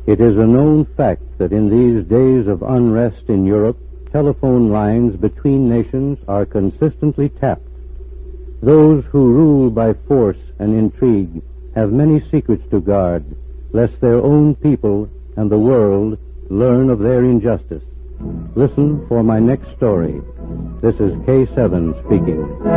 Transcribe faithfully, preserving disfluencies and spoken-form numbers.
It is a known fact that in these days of unrest in Europe, telephone lines between nations are consistently tapped. Those who rule by force and intrigue have many secrets to guard, lest their own people and the world learn of their injustice. Listen for my next story. This is K seven speaking.